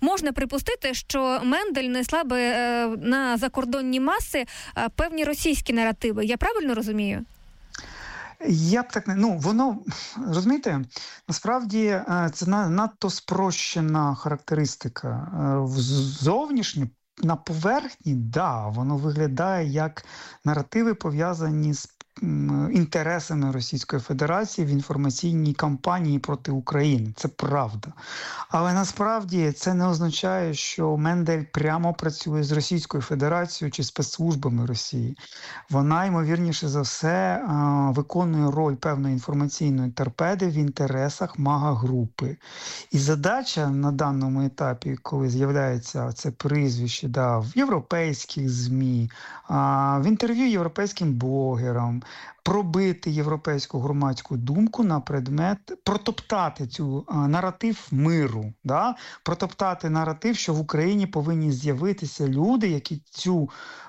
можна припустити, що Мендель несла би на закордонні маси певні російські наративи. Я правильно розумію? Я б так не... воно, розумієте, насправді це надто спрощена характеристика. Зовнішньо, на поверхні, воно виглядає як наративи, пов'язані з інтересами Російської Федерації в інформаційній кампанії проти України. Це правда. Але насправді це не означає, що Мендель прямо працює з Російською Федерацією чи спецслужбами Росії. Вона, ймовірніше за все, виконує роль певної інформаційної торпеди в інтересах МАГА-групи. І задача на даному етапі, коли з'являється це прізвище в європейських ЗМІ, в інтерв'ю європейським блогерам, пробити європейську громадську думку на предмет, протоптати цю наратив миру, протоптати наратив, що в Україні повинні з'явитися люди, які цю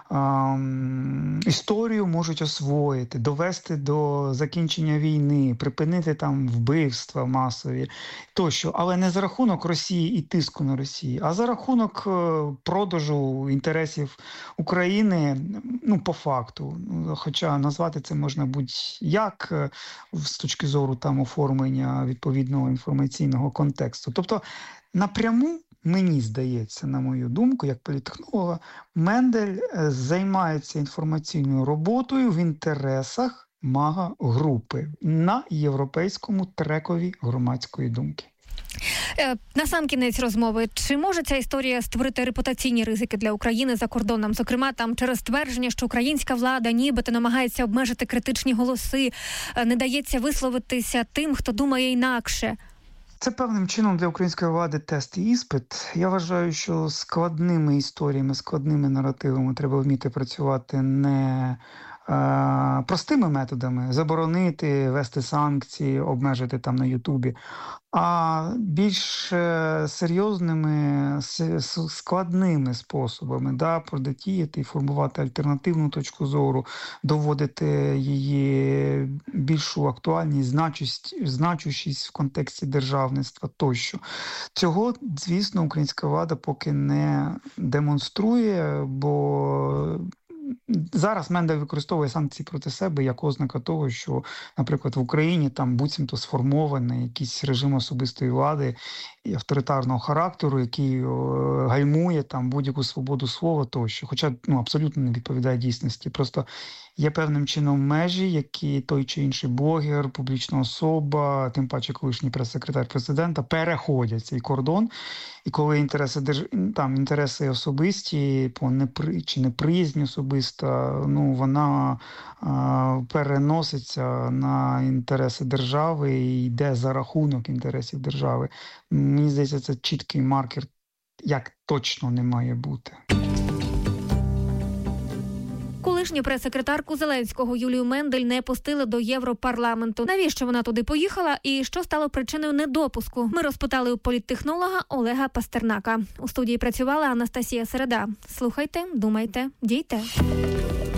історію можуть освоїти, довести до закінчення війни, припинити там вбивства масові тощо. Але не за рахунок Росії і тиску на Росію, а за рахунок продажу інтересів України, по факту. Хоча назвати це можна будь-як з точки зору там оформлення відповідного інформаційного контексту. Тобто напряму, мені здається, на мою думку, як політтехнолога, Мендель займається інформаційною роботою в інтересах МАГА-групи на європейському трекові громадської думки. Насамкінець розмови. Чи може ця історія створити репутаційні ризики для України за кордоном? Зокрема, там через твердження, що українська влада нібито намагається обмежити критичні голоси, не дається висловитися тим, хто думає інакше. Це певним чином для української влади тест і іспит. Я вважаю, що складними історіями, складними наративами треба вміти працювати не простими методами, заборонити, вести санкції, обмежити там на Ютубі, а більш серйозними, складними способами, продотіяти і формувати альтернативну точку зору, доводити її більшу актуальність, значущість в контексті державництва тощо. Цього, звісно, українська влада поки не демонструє, бо зараз Мендель використовує санкції проти себе як ознака того, що, наприклад, в Україні там буцімто сформований якийсь режим особистої влади і авторитарного характеру, який гальмує там будь-яку свободу слова тощо. Хоча абсолютно не відповідає дійсності. Просто є певним чином межі, які той чи інший блогер, публічна особа, тим паче колишній прес-секретар президента, переходять цей кордон. І коли інтереси особисті, чи неприязнь особиста, вона переноситься на інтереси держави і йде за рахунок інтересів держави. Мені здається, це чіткий маркер, як точно не має бути. Колишню прес-секретарку Зеленського Юлію Мендель не пустили до Європарламенту. Навіщо вона туди поїхала і що стало причиною недопуску? Ми розпитали у політтехнолога Олега Пастернака. У студії працювала Анастасія Середа. Слухайте, думайте, дійте.